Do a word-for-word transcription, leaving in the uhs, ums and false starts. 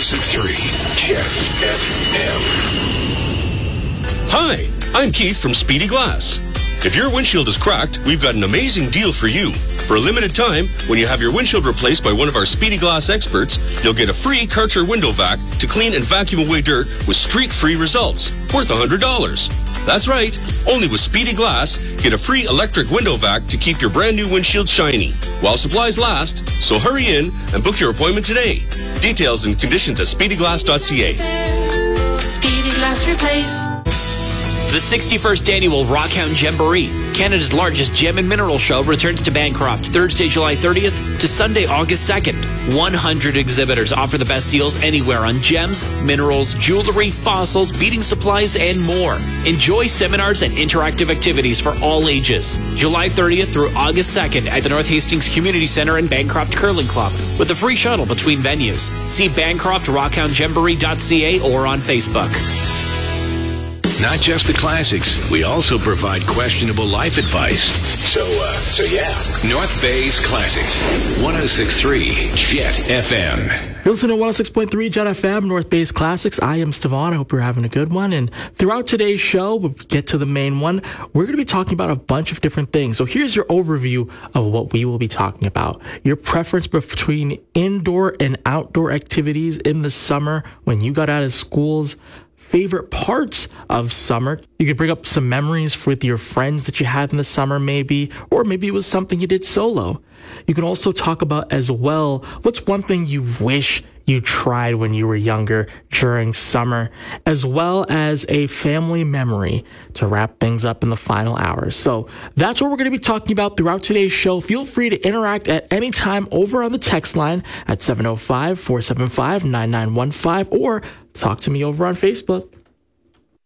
six three Jet F M. Hi, I'm Keith from Speedy Glass. If your windshield is cracked, we've got an amazing deal for you. For a limited time, when you have your windshield replaced by one of our Speedy Glass experts, you'll get a free Karcher window vac to clean and vacuum away dirt with streak-free results, worth one hundred dollars. That's right. Only with Speedy Glass, get a free electric window vac to keep your brand new windshield shiny while supplies last. So hurry in and book your appointment today. Details and conditions at speedy glass dot c a. Speedy Glass Replace. The sixty-first Annual Rockhound Jamboree, Canada's largest gem and mineral show, returns to Bancroft Thursday, July thirtieth to Sunday, August second. one hundred exhibitors offer the best deals anywhere on gems, minerals, jewelry, fossils, beading supplies, and more. Enjoy seminars and interactive activities for all ages. July thirtieth through August second at the North Hastings Community Centre and Bancroft Curling Club with a free shuttle between venues. See bancroft rockhound jamboree dot c a or on Facebook. Not just the classics, we also provide questionable life advice. So, uh, so yeah. North Bay's Classics, one oh six point three Jet F M. You're listening to one oh six point three Jet F M, North Bay's Classics. I am Stevan. I hope you're having a good one. And throughout today's show, we'll get to the main one. We're going to be talking about a bunch of different things. So here's your overview of what we will be talking about. Your preference between indoor and outdoor activities in the summer when you got out of schools. Favorite parts of summer. You could bring up some memories with your friends that you had in the summer maybe, or maybe it was something you did solo. You can also talk about as well, what's one thing you wish you tried when you were younger during summer, as well as a family memory to wrap things up in the final hours. So that's what we're going to be talking about throughout today's show. Feel free to interact at any time over on the text line at seven oh five, four seven five, nine nine one five or talk to me over on Facebook.